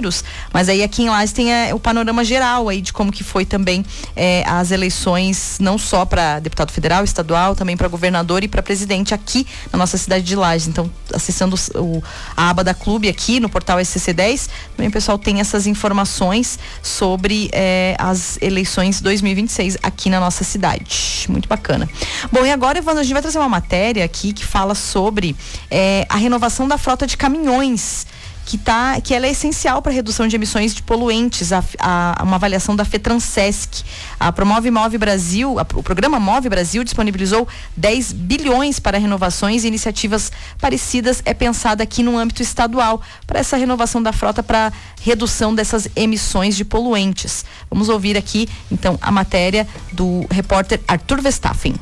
números, mas aí aqui em Lages tem o panorama geral aí de como que foi também as eleições, não só para deputado federal, estadual, também para governador e para presidente aqui na nossa cidade de Lages. Então, acessando a aba da Clube aqui no portal SCC10, também o pessoal tem essas informações sobre as eleições 2026 aqui na nossa cidade. Muito bacana. Bom, e agora, Evandro, a gente vai trazer uma matéria aqui que fala sobre a renovação da frota de caminhões, que ela é essencial para a redução de emissões de poluentes, uma avaliação da FETRANSESC. O programa Move Brasil disponibilizou 10 bilhões para renovações e iniciativas parecidas é pensada aqui no âmbito estadual para essa renovação da frota para redução dessas emissões de poluentes. Vamos ouvir aqui, então, a matéria do repórter Arthur Verstappen.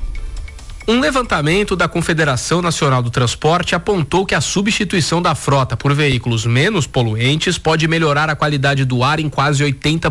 Um levantamento da Confederação Nacional do Transporte apontou que a substituição da frota por veículos menos poluentes pode melhorar a qualidade do ar em quase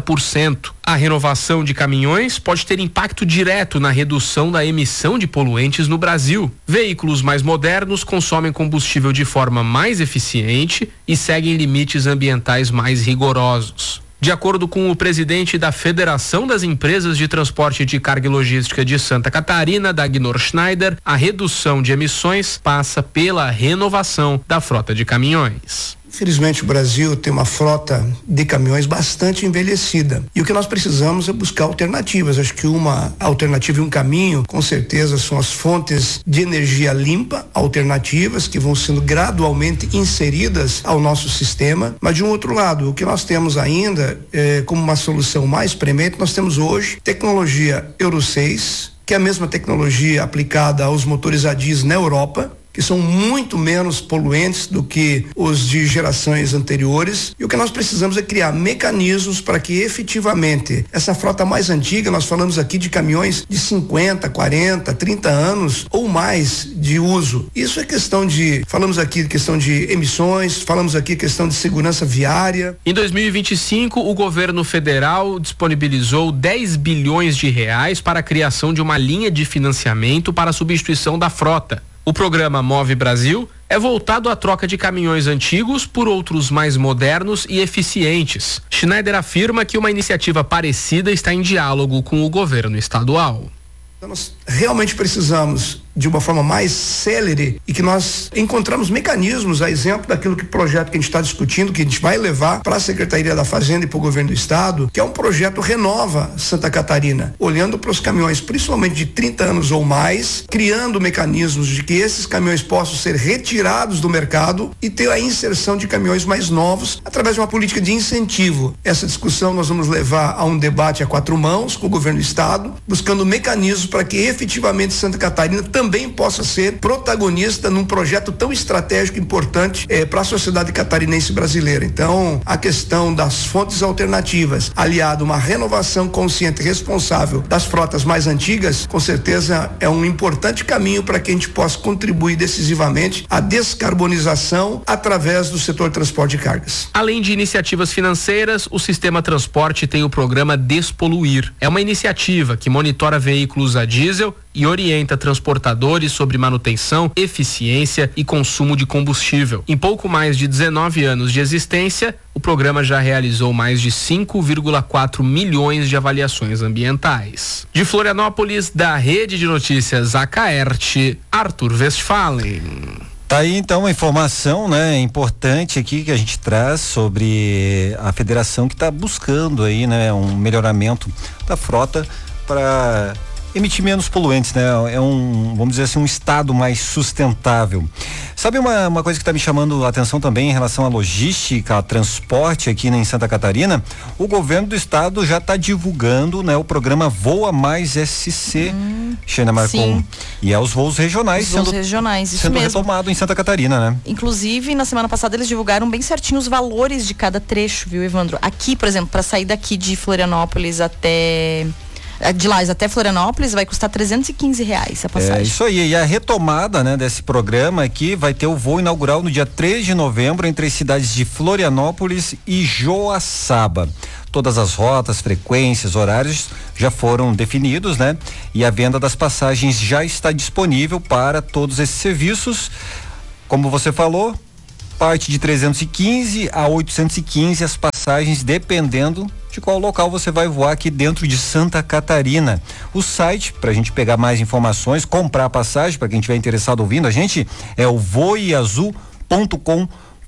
80%. A renovação de caminhões pode ter impacto direto na redução da emissão de poluentes no Brasil. Veículos mais modernos consomem combustível de forma mais eficiente e seguem limites ambientais mais rigorosos. De acordo com o presidente da Federação das Empresas de Transporte de Carga e Logística de Santa Catarina, Dagnor Schneider, a redução de emissões passa pela renovação da frota de caminhões. Infelizmente, o Brasil tem uma frota de caminhões bastante envelhecida. E o que nós precisamos é buscar alternativas. Acho que uma alternativa e um caminho, com certeza, são as fontes de energia limpa, alternativas, que vão sendo gradualmente inseridas ao nosso sistema. Mas, de um outro lado, o que nós temos ainda, como uma solução mais premente, nós temos hoje tecnologia Euro 6, que é a mesma tecnologia aplicada aos motores a diesel na Europa, que são muito menos poluentes do que os de gerações anteriores. E o que nós precisamos é criar mecanismos para que efetivamente essa frota mais antiga, nós falamos aqui de caminhões de 50, 40, 30 anos ou mais de uso. Isso é falamos aqui de questão de emissões, falamos aqui questão de segurança viária. Em 2025, o governo federal disponibilizou 10 bilhões de reais para a criação de uma linha de financiamento para a substituição da frota. O programa Move Brasil é voltado à troca de caminhões antigos por outros mais modernos e eficientes. Schneider afirma que uma iniciativa parecida está em diálogo com o governo estadual. Então nós realmente precisamos de uma forma mais célere e que nós encontramos mecanismos, a exemplo daquilo que projeto que a gente está discutindo, que a gente vai levar para a Secretaria da Fazenda e para o governo do estado, que é um projeto Renova Santa Catarina, olhando para os caminhões principalmente de 30 anos ou mais, criando mecanismos de que esses caminhões possam ser retirados do mercado e ter a inserção de caminhões mais novos através de uma política de incentivo. Essa discussão nós vamos levar a um debate a 4 mãos com o governo do estado, buscando mecanismos para que efetivamente Santa Catarina também possa ser protagonista num projeto tão estratégico e importante para a sociedade catarinense brasileira. Então, a questão das fontes alternativas, aliado a uma renovação consciente e responsável das frotas mais antigas, com certeza é um importante caminho para que a gente possa contribuir decisivamente à descarbonização através do setor transporte de cargas. Além de iniciativas financeiras, o Sistema Transporte tem o programa Despoluir. É uma iniciativa que monitora veículos a diesel e orienta transportadores sobre manutenção, eficiência e consumo de combustível. Em pouco mais de 19 anos de existência, o programa já realizou mais de 5,4 milhões de avaliações ambientais. De Florianópolis, da Rede de Notícias Acaerte, Arthur Westphalen. Tá aí então uma informação, né, importante aqui que a gente traz sobre a federação que está buscando aí, né, um melhoramento da frota para emitir menos poluentes, né? Vamos dizer assim, um estado mais sustentável. Sabe uma coisa que está me chamando a atenção também em relação à logística, a transporte aqui em Santa Catarina? O governo do estado já está divulgando, né, o programa Voa Mais SC, Xena Marcon. Sim. E é os voos regionais isso sendo mesmo. retomado em Santa Catarina, né? Inclusive, na semana passada eles divulgaram bem certinho os valores de cada trecho, viu, Evandro? Aqui, por exemplo, para sair daqui de Florianópolis de Lages até Florianópolis vai custar R$315 a passagem. É isso aí, e a retomada, né, desse programa aqui vai ter o voo inaugural no dia 3 de novembro entre as cidades de Florianópolis e Joaçaba. Todas as rotas, frequências, horários já foram definidos, né? E a venda das passagens já está disponível para todos esses serviços. Como você falou, parte de 315 a 815 as passagens passagens dependendo de qual local você vai voar aqui dentro de Santa Catarina. O site, para a gente pegar mais informações, comprar a passagem, para quem estiver interessado ouvindo a gente, é o voeazul.com.br.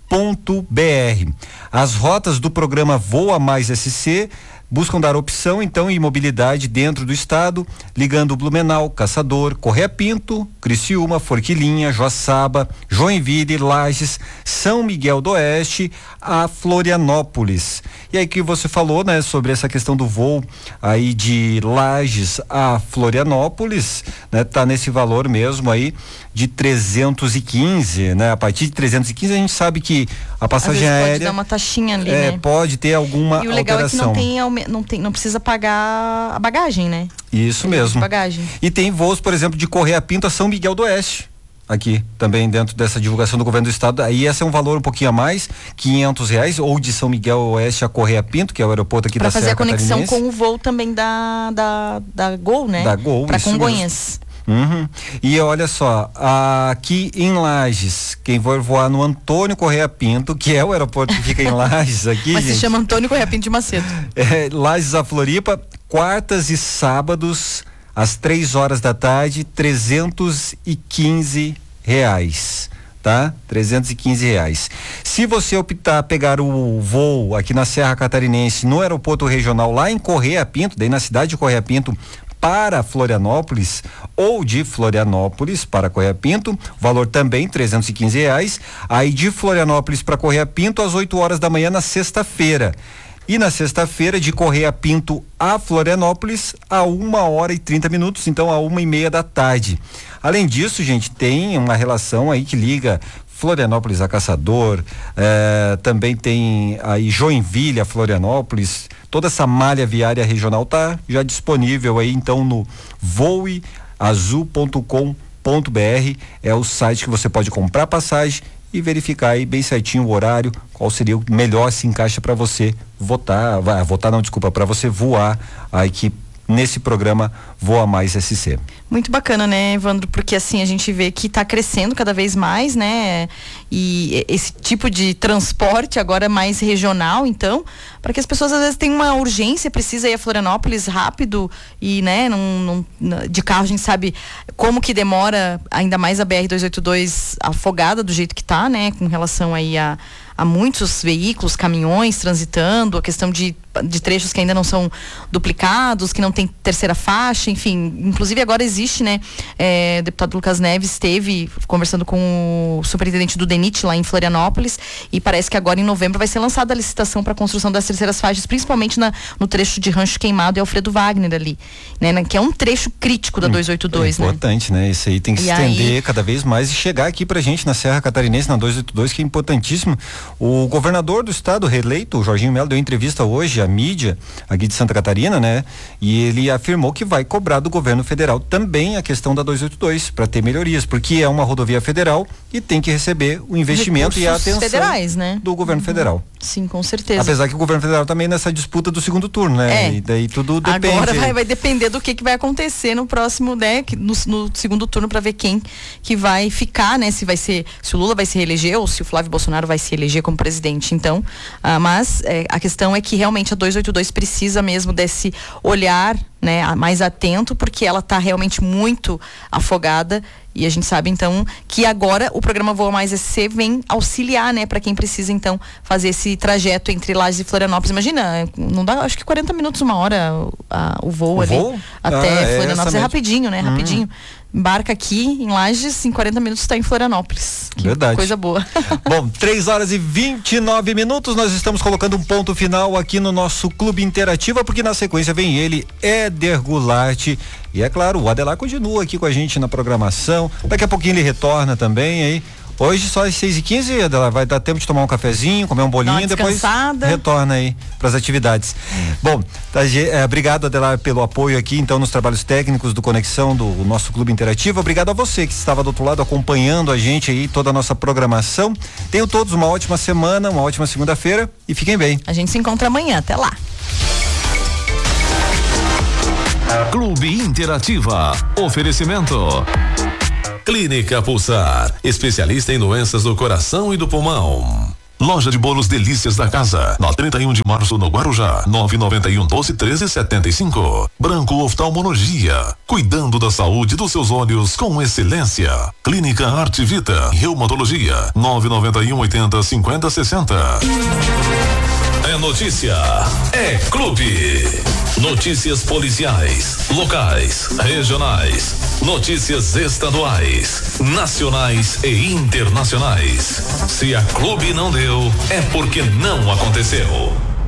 As rotas do programa Voa Mais SC buscam dar opção, então, em mobilidade dentro do estado, ligando Blumenau, Caçador, Correia Pinto, Criciúma, Forquilinha, Joaçaba, Joinville, Lages, São Miguel do Oeste, a Florianópolis. E aí que você falou, né, sobre essa questão do voo aí de Lages a Florianópolis, né, tá nesse valor mesmo aí de 315, né? A partir de 315 a gente sabe que a passagem aérea pode dar uma taxinha ali, né? Pode ter alguma alteração. E o legal é que não precisa pagar a bagagem, né? Isso mesmo. Bagagem. E tem voos, por exemplo, de Correia Pinto a São Miguel do Oeste. Aqui também dentro dessa divulgação do governo do estado, aí esse é um valor um pouquinho a mais, R$500, ou de São Miguel Oeste a Correia Pinto, que é o aeroporto aqui da Serra Catarinense. Pra fazer a conexão com o voo também da Gol, né? Da Gol, pra Congonhas. Uhum. E olha só, aqui em Lages, quem for voar no Antônio Correia Pinto, que é o aeroporto que fica em Lages aqui, mas gente, se chama Antônio Correia Pinto de Macedo. Lages a Floripa, quartas e sábados às 3 horas da tarde, R$315, tá? R$315. Se você optar pegar o voo aqui na Serra Catarinense, no aeroporto regional lá em Correia Pinto, daí na cidade de Correia Pinto, para Florianópolis, ou de Florianópolis para Correia Pinto, valor também R$315. Aí de Florianópolis para Correia Pinto às 8 horas da manhã na sexta-feira. E na sexta-feira de Correia Pinto a Florianópolis a 1h30, então a 1h30 da tarde. Além disso, gente, tem uma relação aí que liga Florianópolis a Caçador, também tem aí Joinville a Florianópolis. Toda essa malha viária regional tá já disponível aí, então, no voeazul.com.br, é o site que você pode comprar passagem e verificar aí bem certinho o horário, qual seria o melhor se encaixa para você para você voar aí que nesse programa Voa Mais SC. Muito bacana, né, Evandro? Porque assim, a gente vê que está crescendo cada vez mais, né? E esse tipo de transporte agora é mais regional, então, para que as pessoas às vezes tenham uma urgência, precisa ir a Florianópolis rápido e, né, de carro a gente sabe como que demora, ainda mais a BR-282 afogada do jeito que tá, né? Com relação aí a muitos veículos, caminhões transitando, a questão de trechos que ainda não são duplicados, que não tem terceira faixa, enfim, inclusive agora existe, né, o deputado Lucas Neves esteve conversando com o superintendente do DENIT lá em Florianópolis e parece que agora em novembro vai ser lançada a licitação para a construção das terceiras faixas, principalmente no trecho de Rancho Queimado e Alfredo Wagner ali, né, que é um trecho crítico da 282, né? Importante, né? Isso aí tem que se estender cada vez mais e chegar aqui pra gente na Serra Catarinense, na 282, que é importantíssimo. O governador do estado reeleito, o Jorginho Melo, deu entrevista hoje à mídia aqui de Santa Catarina, né? E ele afirmou que vai cobrar do governo federal também a questão da 282 para ter melhorias, porque é uma rodovia federal e tem que receber o investimento e a atenção federais, né? do governo federal. Sim, com certeza. Apesar que o governo federal também nessa disputa do segundo turno, né? E daí tudo depende. Agora vai depender do que vai acontecer no próximo, né? No segundo turno, para ver quem que vai ficar, né? Se o Lula vai se reeleger ou se o Flávio Bolsonaro vai se eleger como presidente. Então, mas a questão é que realmente a 282 precisa mesmo desse olhar, né? Mais atento, porque ela está realmente muito afogada. E a gente sabe, então, que agora o programa Voa Mais SC vem auxiliar, né? Para quem precisa, então, fazer esse trajeto entre Lages e Florianópolis. Imagina, não dá, acho que 40 minutos, uma hora o voo ali. Até Florianópolis. É rapidinho, né? Rapidinho. Embarca aqui em Lages, em 40 minutos está em Florianópolis. Que verdade. Coisa boa. Bom, 3h29, nós estamos colocando um ponto final aqui no nosso Clube Interativa, porque na sequência vem ele, Éder Goulart. E é claro, o Adelar continua aqui com a gente na programação. Daqui a pouquinho ele retorna também aí. Hoje só às 6h15, Adelar, vai dar tempo de tomar um cafezinho, comer um bolinho, depois retorna aí para as atividades. Bom, obrigado, Adelar, pelo apoio aqui, então, nos trabalhos técnicos do Conexão do nosso Clube Interativo. Obrigado a você que estava do outro lado acompanhando a gente aí, toda a nossa programação. Tenham todos uma ótima semana, uma ótima segunda-feira e fiquem bem. A gente se encontra amanhã, até lá. Clube Interativa. Oferecimento Clínica Pulsar, especialista em doenças do coração e do pulmão. Loja de bolos Delícias da Casa, na 31 de março no Guarujá, 991 12 13 75. Branco Oftalmologia, cuidando da saúde dos seus olhos com excelência. Clínica Arte Vita, Reumatologia, 991 80 50 60. É notícia, é clube. Notícias policiais, locais, regionais, notícias estaduais, nacionais e internacionais. Se a Clube não deu, é porque não aconteceu.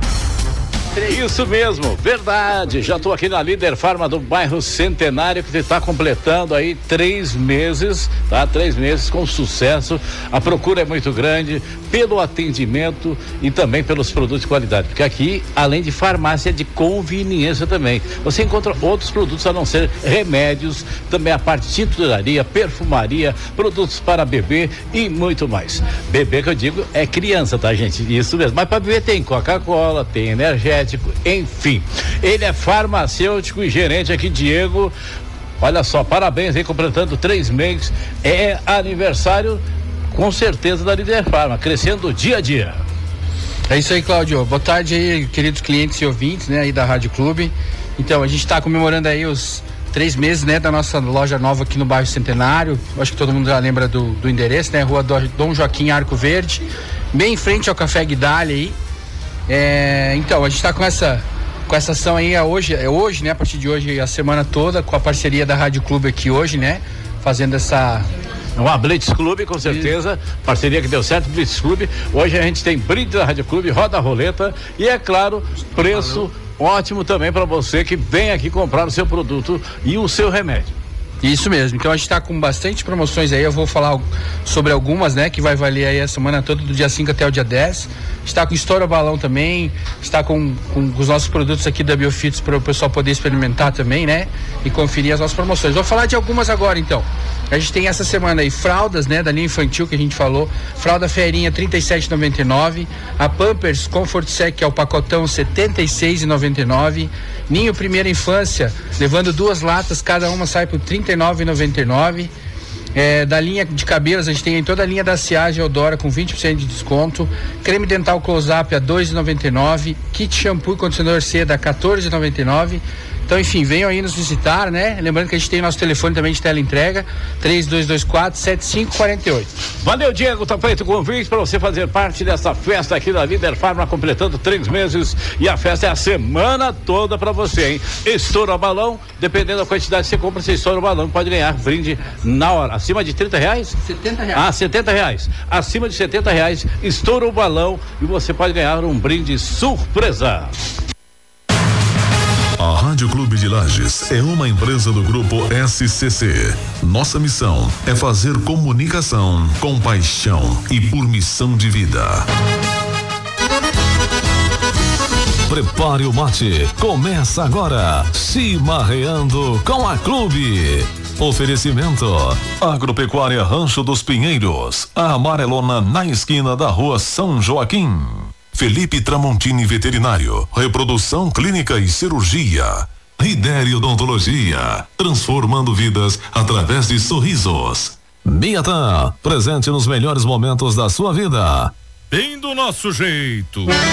Isso mesmo, verdade. Já estou aqui na Líder Farma do bairro Centenário, que está completando aí 3 meses, tá? 3 meses com sucesso. A procura é muito grande pelo atendimento e também pelos produtos de qualidade, porque aqui, além de farmácia, é de conveniência também. Você encontra outros produtos a não ser remédios, também a parte de tinturaria, perfumaria, produtos para bebê e muito mais. Bebê que eu digo é criança, tá, gente? Isso mesmo. Mas para beber tem Coca-Cola, tem energético, enfim. Ele é farmacêutico e gerente aqui, Diego. Olha só, parabéns aí, completando 3 meses. É aniversário, com certeza, da Líder Farma, crescendo dia a dia. É isso aí, Cláudio. Boa tarde aí, queridos clientes e ouvintes, né, aí da Rádio Clube. Então, a gente está comemorando aí os 3 meses, né, da nossa loja nova aqui no bairro Centenário. Acho que todo mundo já lembra do endereço, né? Rua Dom Joaquim, Arco Verde, bem em frente ao Café Guidalha aí. Então, a gente está com essa ação aí hoje, né? A partir de hoje, a semana toda, com a parceria da Rádio Clube aqui hoje, né? Fazendo essa... Uma Blitz Clube, com certeza, parceria que deu certo, Blitz Clube. Hoje a gente tem brinde da Rádio Clube, roda a roleta e, é claro, preço ótimo também para você que vem aqui comprar o seu produto e o seu remédio. Isso mesmo, então a gente está com bastante promoções aí, eu vou falar sobre algumas, né, que vai valer aí a semana toda, do dia 5 até o dia 10. Está com Estoura Balão também, está com os nossos produtos aqui da Biofitos para o pessoal poder experimentar também, né, e conferir as nossas promoções. Vou falar de algumas agora, então. A gente tem essa semana aí fraldas, né, da linha infantil que a gente falou, fralda Ferinha R$ 37,99, a Pampers Comfort Sec, que é o pacotão, R$ 76,99, Ninho Primeira Infância, levando 2 latas, cada uma sai por R$ 39,99. Da linha de cabelos, a gente tem em toda a linha da Ciage Eudora com 20% de desconto, creme dental Close-Up a R$ 2,99, kit shampoo e condicionador Seda a R$ 14,99. Então, enfim, venham aí nos visitar, né? Lembrando que a gente tem nosso telefone também de teleentrega, 3224-7548. Valeu, Diego, tá feito o convite para você fazer parte dessa festa aqui da Líder Farma, completando 3 meses, e a festa é a semana toda para você, hein? Estoura balão, dependendo da quantidade que você compra, você estoura o balão, pode ganhar brinde na hora. Acima de R$30? R$70. Ah, R$70. Acima de R$70, estoura o balão e você pode ganhar um brinde surpresa. A Rádio Clube de Lages é uma empresa do grupo SCC. Nossa missão é fazer comunicação com paixão e por missão de vida. Prepare o mate. Começa agora. Chimarreando com a Clube. Oferecimento: Agropecuária Rancho dos Pinheiros, a amarelona na esquina da Rua São Joaquim. Felipe Tramontini Veterinário, reprodução clínica e cirurgia. Ridere Odontologia, transformando vidas através de sorrisos. Miatan, presente nos melhores momentos da sua vida. Bem do nosso jeito.